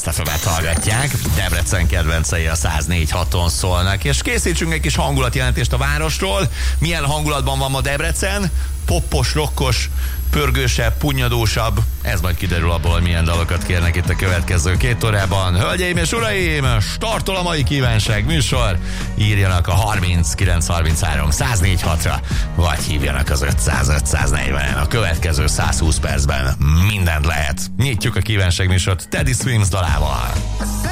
Best FM-et hallgatják. Debrecen kedvencei a 104.6-on szólnak, és készítsünk egy kis hangulatjelentést a városról. Milyen hangulatban van ma Debrecen? Poppos, rokkos, pörgősebb, punnyadósabb. Ez majd kiderül abból, hogy milyen dalokat kérnek itt a következő 2 órában. Hölgyeim és uraim, startol a mai kívánság műsor. Írjanak a 3933 104.6-ra, vagy hívjanak az 500-540-en. A következő 120 percben mindent lehet. Nyitjuk a kívánság műsort Teddy Swims dalával.